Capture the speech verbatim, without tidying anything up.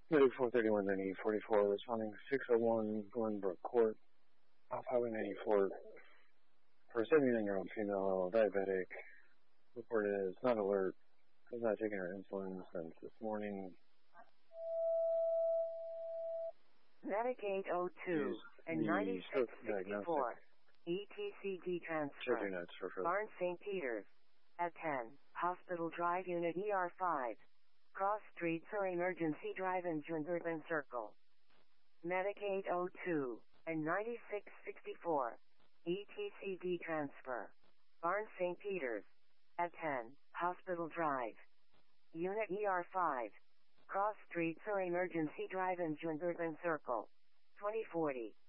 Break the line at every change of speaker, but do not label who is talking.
Medic four thirty-one ninety forty-four responding six oh one Glenbrook Court, off Highway ninety-four, for a seventy-nine-year-old female diabetic. Report is not alert, has not taken her insulin since this morning.
Medic eight oh two and ninety-six sixty-four, E T C D transfer, Barnes Saint Peters, at ten, Hospital Drive Unit E R five, Cross Streets or Emergency Drive in Jungerban Circle. Medic eight oh two and ninety-six sixty-four, E T C D transfer, Barnes Saint Peters, at ten, Hospital Drive, Unit E R five, Cross Streets or Emergency Drive in Jungerban Circle, twenty forty.